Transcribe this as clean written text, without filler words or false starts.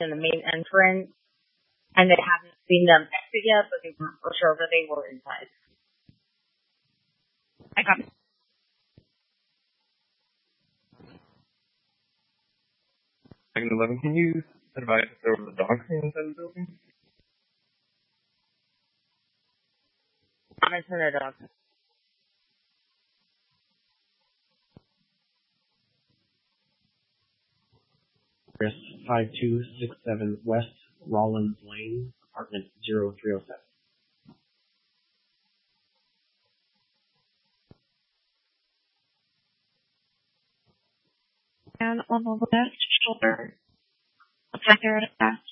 in the main entrance, and they haven't seen them exit yet, but they weren't for sure, but they were inside. I got it. Second 11, can you advise if there was a dog inside the building? I'm inside a dog. Chris, 5267 West Rollins Lane, apartment 0307. And on the left shoulder, looks like they're at a fast